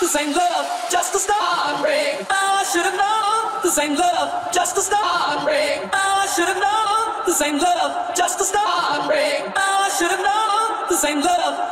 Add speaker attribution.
Speaker 1: this ain't love, just a start. Oh, I should have known this ain't love, just a start. Oh, I should have known this ain't love, just a start. Oh, I should have known this ain't love.